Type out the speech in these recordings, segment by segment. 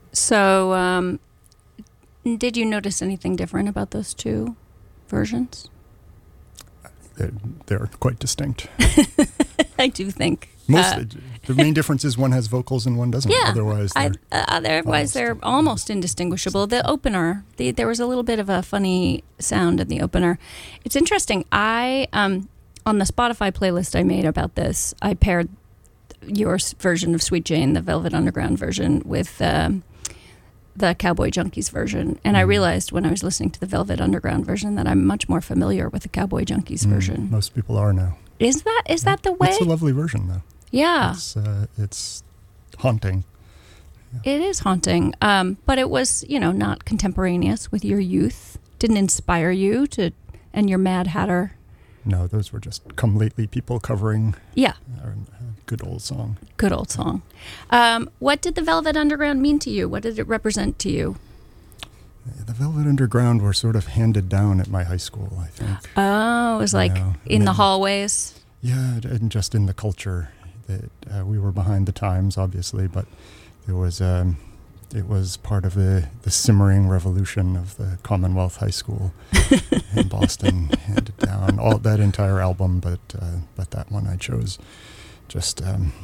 So, did you notice anything different about those two versions? They're quite distinct. I do think. The main difference is one has vocals and one doesn't. Yeah. Otherwise, they're almost indistinguishable. The opener, there was a little bit of a funny sound in the opener. It's interesting. On the Spotify playlist I made about this, I paired your version of Sweet Jane, the Velvet Underground version, with the Cowboy Junkies version. And I realized when I was listening to the Velvet Underground version that I'm much more familiar with the Cowboy Junkies version. Most people are now. Is that the way? It's a lovely version, though. Yeah. It's haunting. Yeah. It is haunting. But it was, not contemporaneous with your youth. Didn't inspire you and your Mad Hatter. No, those were just come lately people covering. Yeah. A good old song. Good old song. What did the Velvet Underground mean to you? What did it represent to you? The Velvet Underground were sort of handed down at my high school, I think. Oh, it was like in the hallways? Yeah, and just in the culture. That we were behind the times, obviously, but there was it was part of the simmering revolution of the Commonwealth High School in Boston, handed down all that entire album, but that one I chose. Just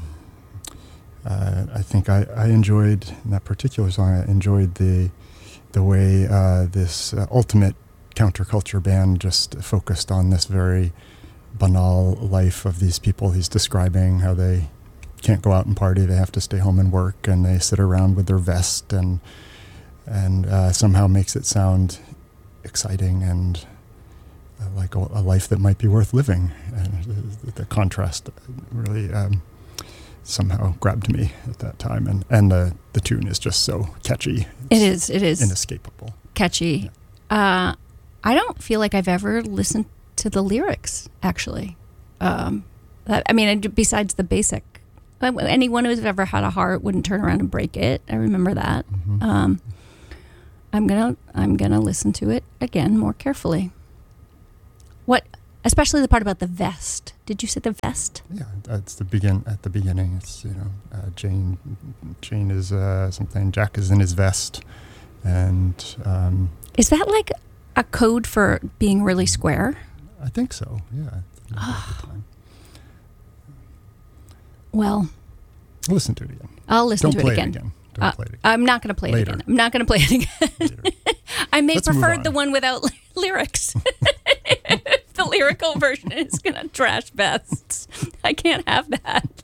I think I enjoyed in that particular song. I enjoyed the way this ultimate counterculture band just focused on this very banal life of these people he's describing, how they can't go out and party, they have to stay home and work, and they sit around with their vest and somehow makes it sound exciting and like a life that might be worth living. And the contrast really somehow grabbed me at that time, and the tune is just so catchy. It is inescapable, catchy. Yeah. I don't feel like I've ever listened to the lyrics, actually. Besides the basic. Anyone who's ever had a heart wouldn't turn around and break it. I remember that. Mm-hmm. I'm gonna listen to it again more carefully. Especially the part about the vest. Did you say the vest? Yeah, that's at the beginning. It's Jane is something. Jack is in his vest, and is that like a code for being really square? I think so. Yeah. At the time. Well, listen to it again. I'll listen to it again. Don't play it again. I'm not going to play it again. I'm not going to play it again. I may prefer the one without lyrics. The lyrical version is going to trash vests. I can't have that.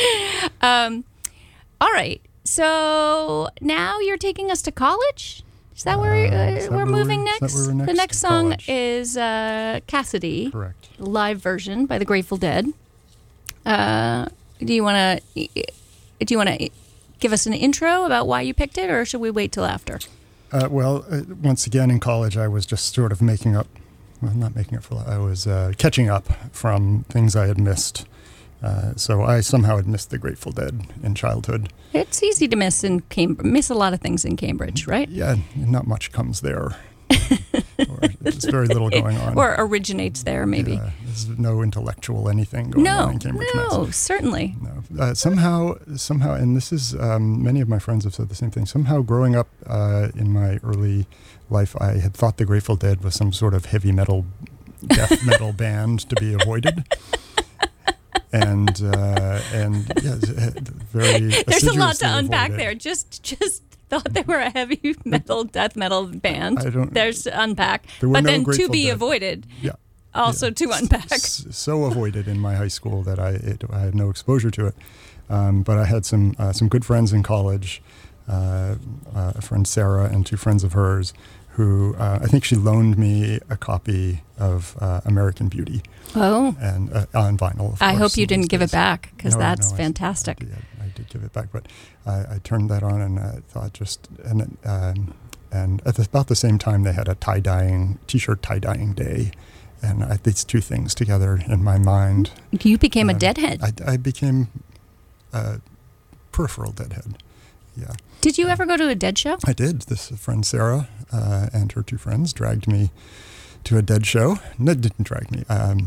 All right. So now you're taking us to college? Is that where we're moving next? The next song is Cassidy. Correct. Live version by the Grateful Dead. Do you want to give us an intro about why you picked it, or should we wait till after? Once again in college, I was just sort of making up. Well, not making up for. I was catching up from things I had missed. So I somehow had missed the Grateful Dead in childhood. It's easy to miss a lot of things in Cambridge, right? Yeah, not much comes there. Or there's very little going on. Or originates there, maybe. Yeah, there's no intellectual anything going on in Cambridge. No, certainly. No. Somehow, and this is, many of my friends have said the same thing, somehow growing up in my early life, I had thought the Grateful Dead was some sort of heavy metal, death metal band to be avoided. And yeah, very. There's a lot to unpack there. Just thought they were a heavy metal, death metal band. There's to unpack, but then to be avoided. Yeah. Also to unpack. So avoided in my high school that I had no exposure to it. But I had some good friends in college. A friend Sarah and two friends of hers who I think she loaned me a copy of American Beauty. Oh. And on vinyl, of course. I hope you didn't give it back, because that's no, fantastic. I did give it back, but I turned that on and I thought and at about the same time they had a t-shirt tie-dyeing day. And these two things together in my mind. You became a deadhead. I became a peripheral deadhead. Yeah. Did you ever go to a Dead show? I did. This friend Sarah and her two friends dragged me to a Dead show. No, didn't drag me.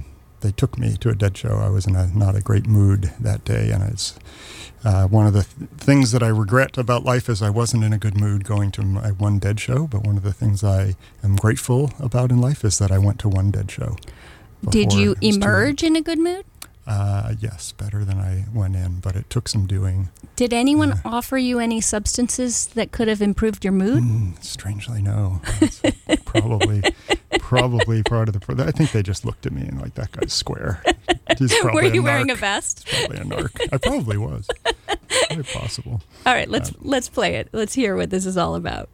they took me to a Dead show. I was in not a great mood that day, and it's one of the things that I regret about life is I wasn't in a good mood going to my one Dead show, but one of the things I am grateful about in life is that I went to one Dead show. Did you emerge in a good mood? Yes, better than I went in, but it took some doing. Did anyone offer you any substances that could have improved your mood? Strangely, no. Probably part of the. I think they just looked at me and like, that guy's square. Were you wearing a vest? Probably a narc. I probably was. Very possible. All right, let's play it. Let's hear what this is all about.